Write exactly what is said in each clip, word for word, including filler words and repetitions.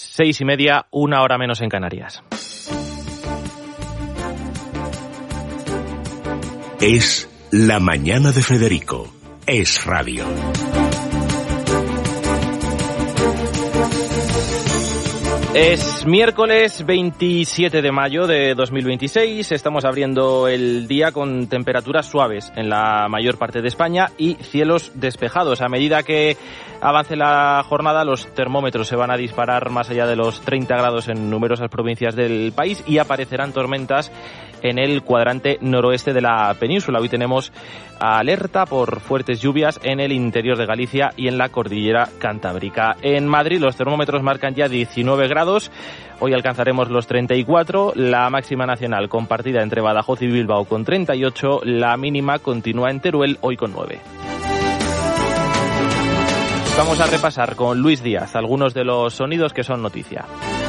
seis y media, una hora menos en Canarias. Es La Mañana de Federico. Es radio. Es miércoles veintisiete de mayo de dos mil veintiséis, estamos abriendo el día con temperaturas suaves en la mayor parte de España y cielos despejados. A medida que avance la jornada, los termómetros se van a disparar más allá de los treinta grados en numerosas provincias del país y aparecerán tormentas en el cuadrante noroeste de la península. Hoy tenemos alerta por fuertes lluvias en el interior de Galicia y en la cordillera cantábrica. En Madrid los termómetros marcan ya diecinueve grados. Hoy alcanzaremos los treinta y cuatro. La máxima nacional compartida entre Badajoz y Bilbao con treinta y ocho. La mínima continúa en Teruel, hoy con nueve. Vamos a repasar con Luis Díaz algunos de los sonidos que son noticia.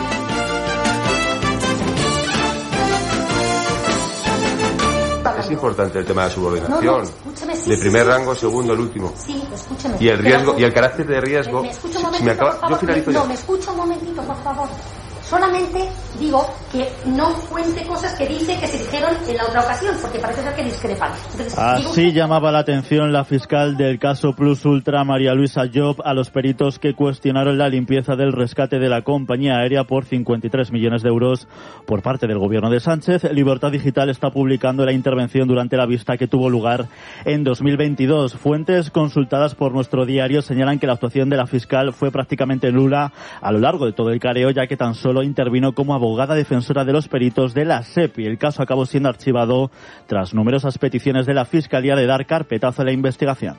Es importante el tema de la subordinación. No, no, escúchame, sí, de sí, primer sí, rango, sí, segundo, sí, el último. Sí, escúchame. Y el riesgo, Pero, y el carácter de riesgo. Me, me escucha un si momentito, me acaba, por favor. yo finalizo No, ya. me escucha un momentito, por favor. Solamente digo que no cuente cosas que dice que se dijeron en la otra ocasión, porque parece ser que discrepan. Entonces, Así digo... llamaba la atención la fiscal del caso Plus Ultra, María Luisa Job, a los peritos que cuestionaron la limpieza del rescate de la compañía aérea por cincuenta y tres millones de euros por parte del gobierno de Sánchez. Libertad Digital está publicando la intervención durante la vista que tuvo lugar en dos mil veintidós. Fuentes consultadas por nuestro diario señalan que la actuación de la fiscal fue prácticamente nula a lo largo de todo el careo, ya que tan solo intervino como abogada defensora de los peritos de la SEPI. El caso acabó siendo archivado tras numerosas peticiones de la Fiscalía de dar carpetazo a la investigación.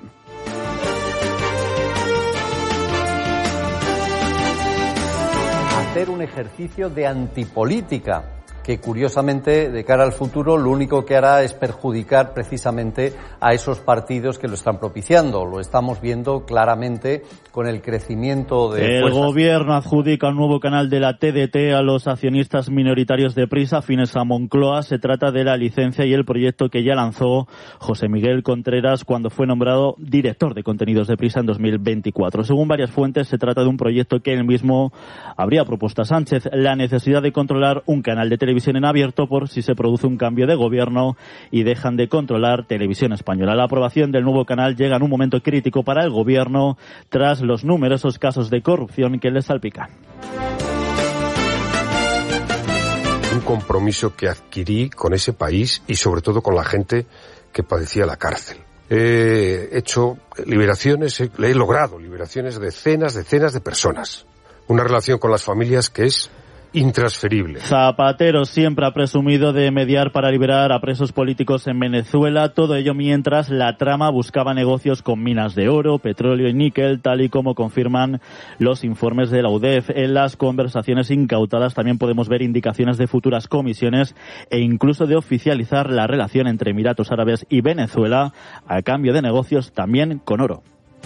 Hacer un ejercicio de antipolítica que, curiosamente, de cara al futuro, lo único que hará es perjudicar precisamente a esos partidos que lo están propiciando. Lo estamos viendo claramente con el crecimiento de El fuerzas. gobierno adjudica un nuevo canal de la T D T a los accionistas minoritarios de Prisa, afines a Moncloa. Se trata de la licencia y el proyecto que ya lanzó José Miguel Contreras cuando fue nombrado director de contenidos de Prisa en dos mil veinticuatro. Según varias fuentes, se trata de un proyecto que él mismo habría propuesto a Sánchez: la necesidad de controlar un canal de televisión en abierto por si se produce un cambio de gobierno y dejan de controlar Televisión Española. La aprobación del nuevo canal llega en un momento crítico para el gobierno tras los numerosos casos de corrupción que les salpican. Un compromiso que adquirí con ese país y sobre todo con la gente que padecía la cárcel. He hecho liberaciones, he, he logrado liberaciones de decenas, decenas de personas. Una relación con las familias que es intransferible. Zapatero siempre ha presumido de mediar para liberar a presos políticos en Venezuela, todo ello mientras la trama buscaba negocios con minas de oro, petróleo y níquel, tal y como confirman los informes de la U D E F. En las conversaciones incautadas también podemos ver indicaciones de futuras comisiones e incluso de oficializar la relación entre Emiratos Árabes y Venezuela a cambio de negocios también con oro.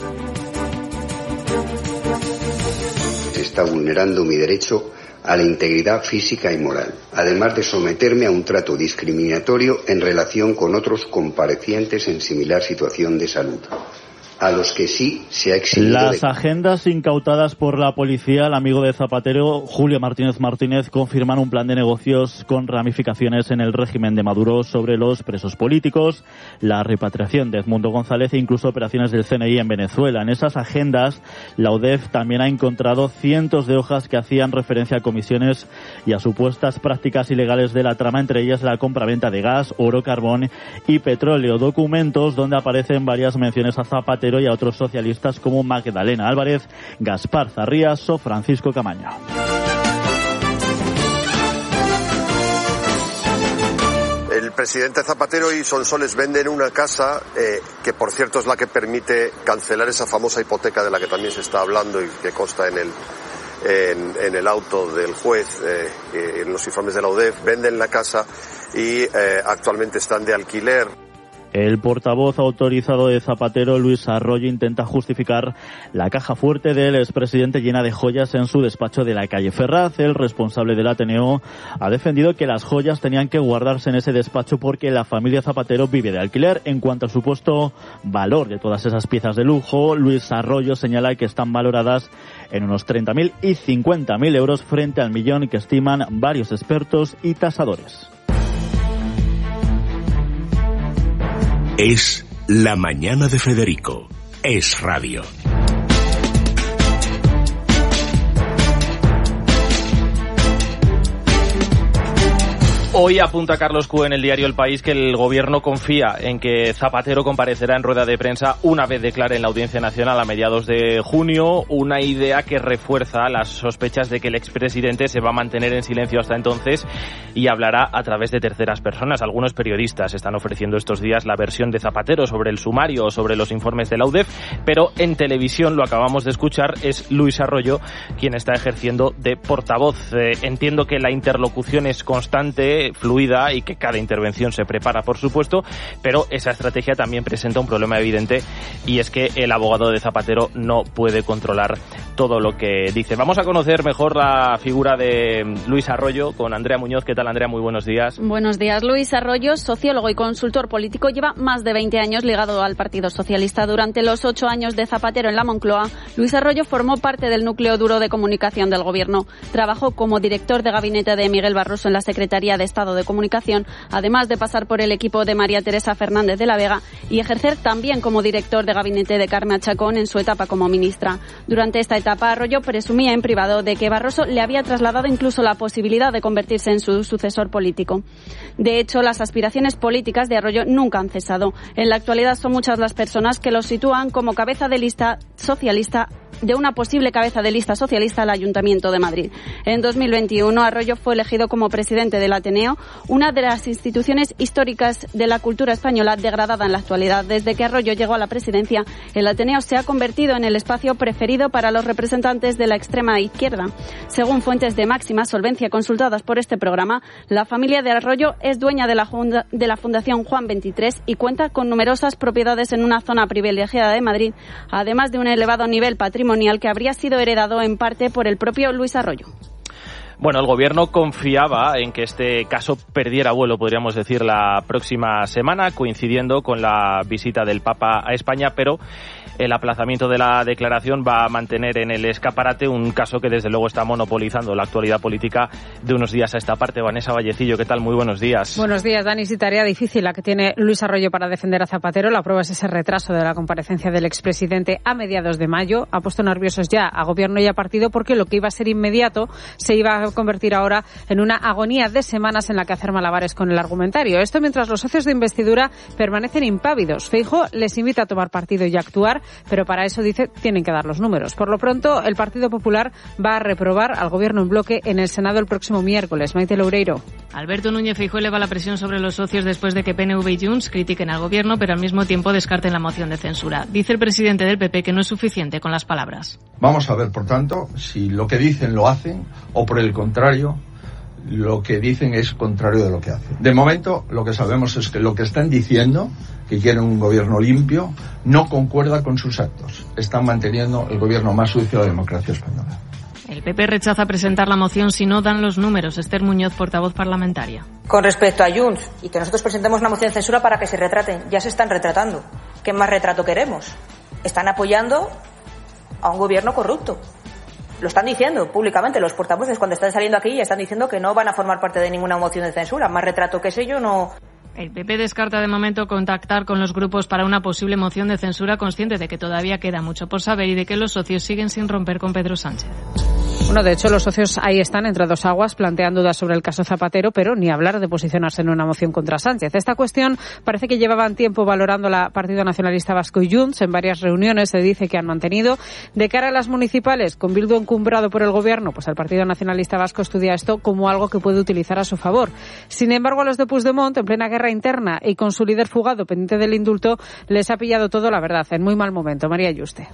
Se está vulnerando mi derecho a la integridad física y moral, además de someterme a un trato discriminatorio en relación con otros comparecientes en similar situación de salud, a los que sí se ha exigido... Las de... agendas incautadas por la policía, el amigo de Zapatero, Julio Martínez Martínez, confirman un plan de negocios con ramificaciones en el régimen de Maduro sobre los presos políticos, la repatriación de Edmundo González e incluso operaciones del C N I en Venezuela. En esas agendas, la U D E F también ha encontrado cientos de hojas que hacían referencia a comisiones y a supuestas prácticas ilegales de la trama, entre ellas la compraventa de gas, oro, carbón y petróleo. Documentos donde aparecen varias menciones a Zapatero y a otros socialistas como Magdalena Álvarez, Gaspar Zarrías o Francisco Camaño. El presidente Zapatero y Sonsoles venden una casa eh, que, por cierto, es la que permite cancelar esa famosa hipoteca de la que también se está hablando y que consta en el en, en el auto del juez, eh, en los informes de la U D E F. Venden la casa y eh, actualmente están de alquiler. El portavoz autorizado de Zapatero, Luis Arroyo, intenta justificar la caja fuerte del expresidente llena de joyas en su despacho de la calle Ferraz. El responsable del Ateneo ha defendido que las joyas tenían que guardarse en ese despacho porque la familia Zapatero vive de alquiler. En cuanto al supuesto valor de todas esas piezas de lujo, Luis Arroyo señala que están valoradas en unos treinta mil y cincuenta mil euros frente al millón que estiman varios expertos y tasadores. Es La Mañana de Federico. Es Radio. Hoy apunta Carlos Cue en el diario El País que el gobierno confía en que Zapatero comparecerá en rueda de prensa una vez declare en la Audiencia Nacional a mediados de junio, una idea que refuerza las sospechas de que el expresidente se va a mantener en silencio hasta entonces y hablará a través de terceras personas. Algunos periodistas están ofreciendo estos días la versión de Zapatero sobre el sumario o sobre los informes de la U D E F, pero en televisión, lo acabamos de escuchar, es Luis Arroyo quien está ejerciendo de portavoz. Eh, entiendo que la interlocución es constante, fluida y que cada intervención se prepara, por supuesto, pero esa estrategia también presenta un problema evidente y es que el abogado de Zapatero no puede controlar todo lo que dice. Vamos a conocer mejor la figura de Luis Arroyo con Andrea Muñoz. ¿Qué tal, Andrea? Muy buenos días. Buenos días. Luis Arroyo, sociólogo y consultor político, lleva más de veinte años ligado al Partido Socialista. Durante los ocho años de Zapatero en la Moncloa, Luis Arroyo formó parte del núcleo duro de comunicación del gobierno. Trabajó como director de gabinete de Miguel Barroso en la Secretaría de Estado de Comunicación, además de pasar por el equipo de María Teresa Fernández de la Vega y ejercer también como director de gabinete de Carme Chacón en su etapa como ministra. Durante esta etapa, Arroyo presumía en privado de que Barroso le había trasladado incluso la posibilidad de convertirse en su sucesor político. De hecho, las aspiraciones políticas de Arroyo nunca han cesado. En la actualidad son muchas las personas que lo sitúan como cabeza de lista socialista de una posible cabeza de lista socialista al Ayuntamiento de Madrid. En dos mil veintiuno, Arroyo fue elegido como presidente del Ateneo, una de las instituciones históricas de la cultura española degradada en la actualidad. Desde que Arroyo llegó a la presidencia, el Ateneo se ha convertido en el espacio preferido para los representantes de la extrema izquierda. Según fuentes de máxima solvencia consultadas por este programa, la familia de Arroyo es dueña de la, funda- de la Fundación Juan veintitrés y cuenta con numerosas propiedades en una zona privilegiada de Madrid, además de un elevado nivel patrimonial que habría sido heredado en parte por el propio Luis Arroyo. Bueno, el gobierno confiaba en que este caso perdiera vuelo, podríamos decir, la próxima semana, coincidiendo con la visita del Papa a España, pero el aplazamiento de la declaración va a mantener en el escaparate un caso que desde luego está monopolizando la actualidad política de unos días a esta parte. Vanessa Vallecillo, ¿qué tal? Muy buenos días. Buenos días, Dani. Sí, tarea difícil la que tiene Luis Arroyo para defender a Zapatero. La prueba es ese retraso de la comparecencia del expresidente a mediados de mayo. Ha puesto nerviosos ya a gobierno y a partido porque lo que iba a ser inmediato se iba a convertir ahora en una agonía de semanas en la que hacer malabares con el argumentario. Esto mientras los socios de investidura permanecen impávidos. Feijóo les invita a tomar partido y a actuar, pero para eso, dice, tienen que dar los números. Por lo pronto, el Partido Popular va a reprobar al gobierno en bloque en el Senado el próximo miércoles. Maite Loureiro. Alberto Núñez Feijóo eleva la presión sobre los socios después de que P N V y Junts critiquen al gobierno, pero al mismo tiempo descarten la moción de censura. Dice el presidente del P P que no es suficiente con las palabras. Vamos a ver, por tanto, si lo que dicen lo hacen o, por el contrario, lo que dicen es contrario de lo que hacen. De momento, lo que sabemos es que lo que están diciendo, que quieren un gobierno limpio, no concuerda con sus actos. Están manteniendo el gobierno más sucio de la democracia española. El P P rechaza presentar la moción si no dan los números. Esther Muñoz, portavoz parlamentaria. Con respecto a Junts, y que nosotros presentemos una moción de censura para que se retraten. Ya se están retratando. ¿Qué más retrato queremos? Están apoyando a un gobierno corrupto. Lo están diciendo públicamente los portavoces cuando están saliendo aquí y están diciendo que no van a formar parte de ninguna moción de censura. Más retrato que ese yo no. El P P descarta de momento contactar con los grupos para una posible moción de censura, consciente de que todavía queda mucho por saber y de que los socios siguen sin romper con Pedro Sánchez. Bueno, de hecho, los socios ahí están entre dos aguas, planteando dudas sobre el caso Zapatero, pero ni hablar de posicionarse en una moción contra Sánchez. Esta cuestión parece que llevaban tiempo valorando la Partido Nacionalista Vasco y Junts. En varias reuniones se dice que han mantenido. De cara a las municipales, con Bildu encumbrado por el gobierno, pues el Partido Nacionalista Vasco estudia esto como algo que puede utilizar a su favor. Sin embargo, a los de Puigdemont, en plena guerra interna y con su líder fugado pendiente del indulto, les ha pillado todo, la verdad, en muy mal momento. María Yuste.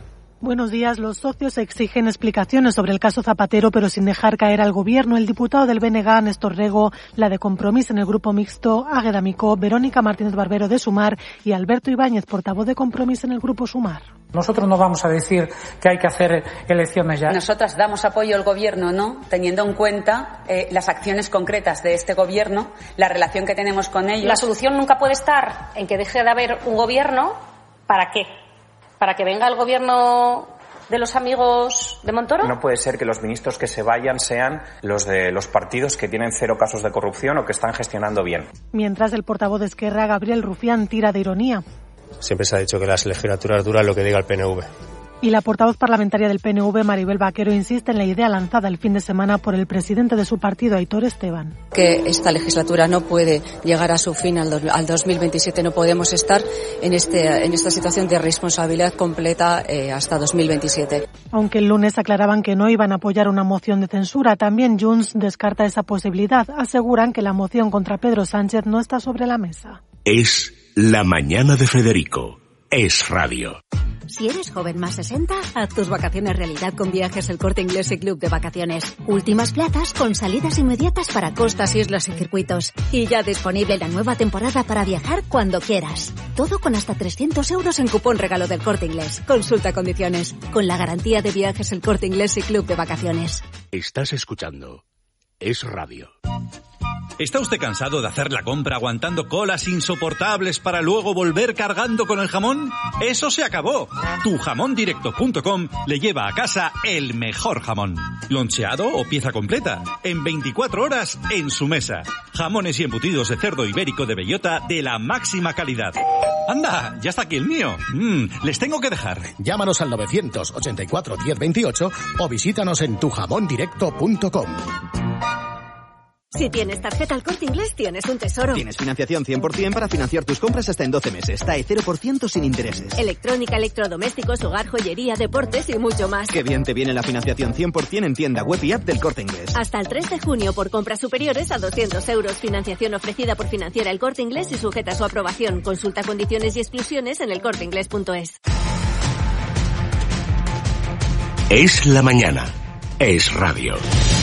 Buenos días. Los socios exigen explicaciones sobre el caso Zapatero, pero sin dejar caer al Gobierno. El diputado del B N G, Néstor Rego, la de Compromís en el Grupo Mixto, Águeda Micó, Verónica Martínez Barbero de Sumar y Alberto Ibáñez, portavoz de Compromís en el Grupo Sumar. Nosotros no vamos a decir que hay que hacer elecciones ya. Nosotras damos apoyo al Gobierno, ¿no? Teniendo en cuenta eh, las acciones concretas de este Gobierno, la relación que tenemos con ellos. La solución nunca puede estar en que deje de haber un Gobierno. ¿Para qué? ¿Para que venga el Gobierno de los amigos de Montoro? No puede ser que los ministros que se vayan sean los de los partidos que tienen cero casos de corrupción o que están gestionando bien. Mientras el portavoz de Esquerra, Gabriel Rufián, tira de ironía. Siempre se ha dicho que las legislaturas duran lo que diga el P N V. Y la portavoz parlamentaria del P N V, Maribel Vaquero, insiste en la idea lanzada el fin de semana por el presidente de su partido, Aitor Esteban. Que esta legislatura no puede llegar a su fin al, do, al dos mil veintisiete. No podemos estar en, este, en esta situación de responsabilidad completa eh, hasta dos mil veintisiete. Aunque el lunes aclaraban que no iban a apoyar una moción de censura, también Junts descarta esa posibilidad. Aseguran que la moción contra Pedro Sánchez no está sobre la mesa. Es La Mañana de Federico. Es Radio. Si eres joven más sesenta, haz tus vacaciones realidad con Viajes El Corte Inglés y Club de Vacaciones. Últimas plazas con salidas inmediatas para costas, islas y circuitos. Y ya disponible la nueva temporada para viajar cuando quieras. Todo con hasta trescientos euros en cupón regalo del Corte Inglés. Consulta condiciones. Con la garantía de Viajes El Corte Inglés y Club de Vacaciones. Estás escuchando Es Radio. ¿Está usted cansado de hacer la compra aguantando colas insoportables para luego volver cargando con el jamón? ¡Eso se acabó! tu jamón directo punto com le lleva a casa el mejor jamón. Loncheado o pieza completa, en veinticuatro horas en su mesa. Jamones y embutidos de cerdo ibérico de bellota de la máxima calidad. ¡Anda! ¡Ya está aquí el mío! Mm, les tengo que dejar. Llámanos al novecientos ochenta y cuatro diez veintiocho o visítanos en tu jamón directo punto com. Si tienes tarjeta El Corte Inglés, tienes un tesoro. Tienes financiación cien por ciento para financiar tus compras hasta en doce meses. T A E cero por ciento sin intereses. Electrónica, electrodomésticos, hogar, joyería, deportes y mucho más. Qué bien te viene la financiación cien por ciento en tienda web y app del Corte Inglés. Hasta el tres de junio por compras superiores a doscientos euros. Financiación ofrecida por Financiera El Corte Inglés y sujeta a su aprobación. Consulta condiciones y exclusiones en el corte inglés punto es. Es la mañana. Es Radio.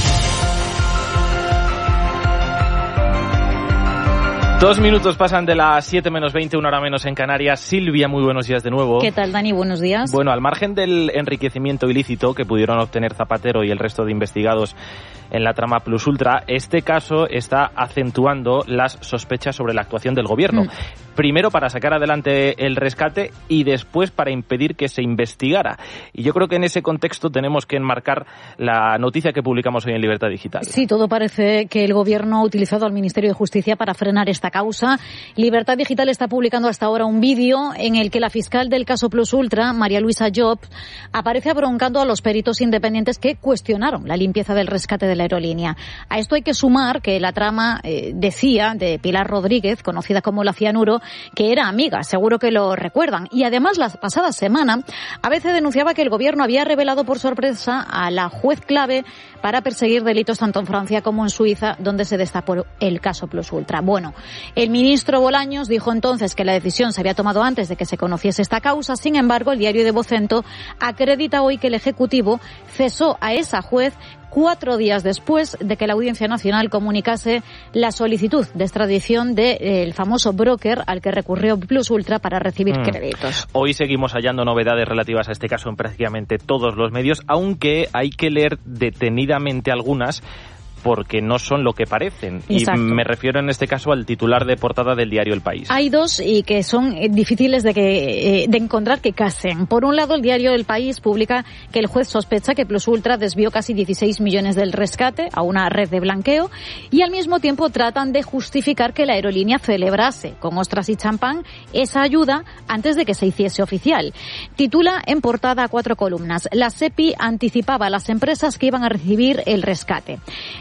Dos minutos pasan de las siete menos veinte, una hora menos en Canarias. Silvia, muy buenos días de nuevo. ¿Qué tal, Dani? Buenos días. Bueno, al margen del enriquecimiento ilícito que pudieron obtener Zapatero y el resto de investigados en la trama Plus Ultra, este caso está acentuando las sospechas sobre la actuación del gobierno. Mm. Primero para sacar adelante el rescate y después para impedir que se investigara. Y yo creo que en ese contexto tenemos que enmarcar la noticia que publicamos hoy en Libertad Digital. Sí, todo parece que el gobierno ha utilizado al Ministerio de Justicia para frenar esta causa. Libertad Digital está publicando hasta ahora un vídeo en el que la fiscal del caso Plus Ultra, María Luisa Job, aparece abroncando a los peritos independientes que cuestionaron la limpieza del rescate de la aerolínea. A esto hay que sumar que la trama eh, decía de Pilar Rodríguez, conocida como la Cianuro, que era amiga, seguro que lo recuerdan. Y además, la pasada semana, A B C denunciaba que el gobierno había revelado por sorpresa a la juez clave para perseguir delitos tanto en Francia como en Suiza, donde se destapó el caso Plus Ultra. Bueno, el ministro Bolaños dijo entonces que la decisión se había tomado antes de que se conociese esta causa. Sin embargo, el diario de Vocento acredita hoy que el Ejecutivo cesó a esa juez cuatro días después de que la Audiencia Nacional comunicase la solicitud de extradición del de, famoso broker al que recurrió Plus Ultra para recibir mm. créditos. Hoy seguimos hallando novedades relativas a este caso en prácticamente todos los medios, aunque hay que leer detenidamente algunas porque no son lo que parecen. Exacto. Y me refiero en este caso al titular de portada del diario El País. Hay dos y que son difíciles de que de encontrar que casen. Por un lado, el diario El País publica que el juez sospecha que Plus Ultra desvió casi dieciséis millones del rescate a una red de blanqueo y al mismo tiempo tratan de justificar que la aerolínea celebrase con ostras y champán esa ayuda antes de que se hiciese oficial. Titula en portada a cuatro columnas: la SEPI anticipaba a las empresas que iban a recibir el rescate.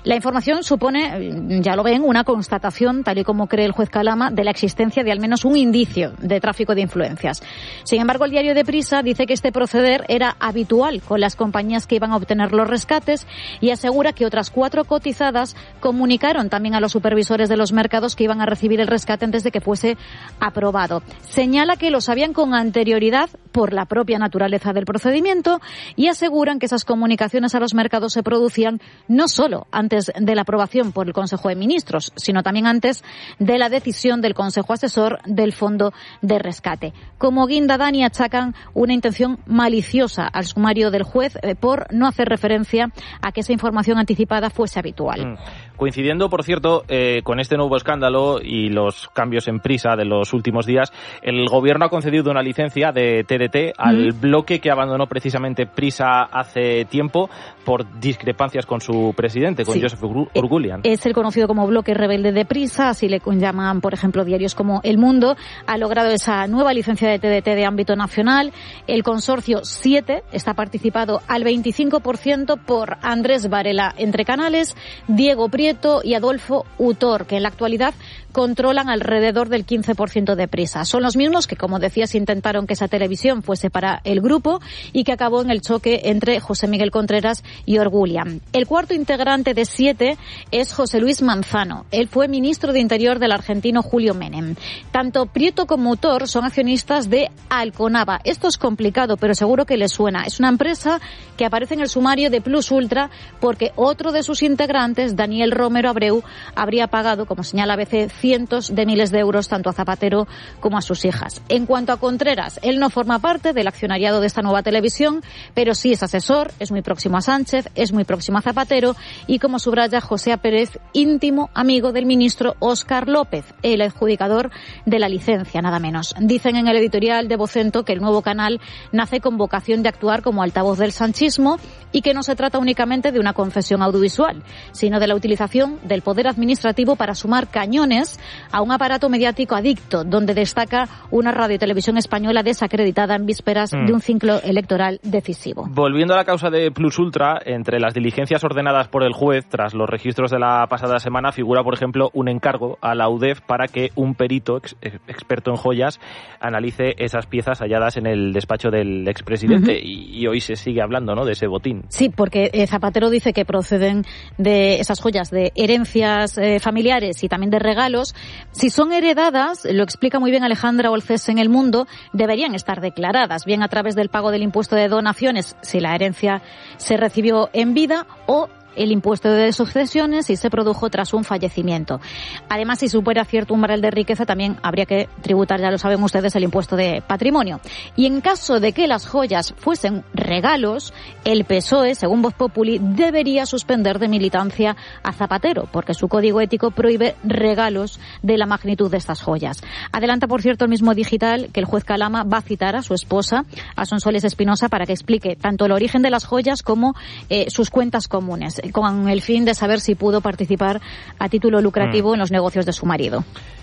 La información supone, ya lo ven, una constatación, tal y como cree el juez Calama, de la existencia de al menos un indicio de tráfico de influencias. Sin embargo, el diario Deprisa dice que este proceder era habitual con las compañías que iban a obtener los rescates y asegura que otras cuatro cotizadas comunicaron también a los supervisores de los mercados que iban a recibir el rescate antes de que fuese aprobado. Señala que lo sabían con anterioridad por la propia naturaleza del procedimiento y aseguran que esas comunicaciones a los mercados se producían no solo antes de la aprobación por el Consejo de Ministros, sino también antes de la decisión del Consejo Asesor del Fondo de Rescate. Como guinda, Dani, achacan una intención maliciosa al sumario del juez eh, por no hacer referencia a que esa información anticipada fuese habitual. Mm. Coincidiendo, por cierto, eh, con este nuevo escándalo y los cambios en Prisa de los últimos días, el Gobierno ha concedido una licencia de T D T al mm. bloque que abandonó precisamente Prisa hace tiempo por discrepancias con su presidente, con sí. Joseph Urgulian. Es el conocido como bloque rebelde de Prisa, así le llaman, por ejemplo, diarios como El Mundo. Ha logrado esa nueva licencia de T D T de ámbito nacional. El consorcio siete está participado al veinticinco por ciento por Andrés Varela entre Canales, Diego Prieto y Adolfo Utor, que en la actualidad controlan alrededor del quince por ciento de Prisa. Son los mismos que, como decías, intentaron que esa televisión fuese para el grupo y que acabó en el choque entre José Miguel Contreras y Urgulian. El cuarto integrante de siete es José Luis Manzano. Él fue ministro de Interior del argentino Julio Menem. Tanto Prieto como Utor son accionistas de Alconava. Esto es complicado, pero seguro que les suena. Es una empresa que aparece en el sumario de Plus Ultra porque otro de sus integrantes, Daniel Romero Abreu, habría pagado, como señala A B C, cientos de miles de euros tanto a Zapatero como a sus hijas. En cuanto a Contreras, él no forma parte del accionariado de esta nueva televisión, pero sí es asesor, es muy próximo a Sánchez, es muy próximo a Zapatero y, como subraya José A. Pérez, íntimo amigo del ministro Óscar López, el adjudicador de la licencia, nada menos. Dicen en el editorial de Vocento que el nuevo canal nace con vocación de actuar como altavoz del sanchismo y que no se trata únicamente de una concesión audiovisual, sino de la utilización del poder administrativo para sumar cañones a un aparato mediático adicto, donde destaca una radio y televisión española desacreditada en vísperas mm. de un ciclo electoral decisivo. Volviendo a la causa de Plus Ultra, entre las diligencias ordenadas por el juez tras los registros de la pasada semana figura, por ejemplo, un encargo a la U D E F para que un perito ex, experto en joyas analice esas piezas halladas en el despacho del expresidente. Uh-huh. y, y hoy se sigue hablando, ¿no?, de ese botín. Sí, porque eh, Zapatero dice que proceden de esas joyas de herencias eh, familiares y también de regalos. Si son heredadas, lo explica muy bien Alejandra Olcés en El Mundo, deberían estar declaradas, bien a través del pago del impuesto de donaciones si la herencia se recibió en vida o el impuesto de sucesiones si se produjo tras un fallecimiento. Además, si supera cierto umbral de riqueza, también habría que tributar, ya lo saben ustedes, el impuesto de patrimonio. Y en caso de que las joyas fuesen regalos, el P S O E, según Voz Populi, debería suspender de militancia a Zapatero, porque su código ético prohíbe regalos de la magnitud de estas joyas. Adelanta, por cierto, el mismo Digital que el juez Calama va a citar a su esposa, a Sonsoles Espinosa, para que explique tanto el origen de las joyas como eh, sus cuentas comunes, con el fin de saber si pudo participar a título lucrativo mm. en los negocios de su marido.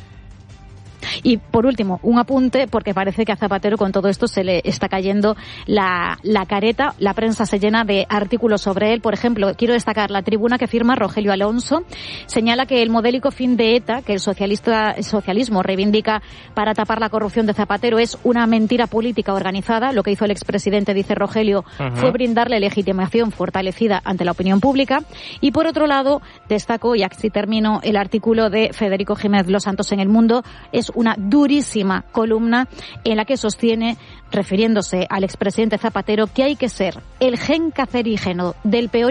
Y por último, un apunte, porque parece que a Zapatero con todo esto se le está cayendo la, la careta. La prensa se llena de artículos sobre él. Por ejemplo, quiero destacar la tribuna que firma Rogelio Alonso. Señala que el modélico fin de ETA, que el, socialista, el socialismo reivindica para tapar la corrupción de Zapatero, es una mentira política organizada. Lo que hizo el expresidente, dice Rogelio, uh-huh. fue brindarle legitimación fortalecida ante la opinión pública. Y por otro lado, destaco, y así termino, el artículo de Federico Jiménez Los Santos en El Mundo. Es una durísima columna en la que sostiene, refiriéndose al expresidente Zapatero, que hay que ser el gen cancerígeno del peor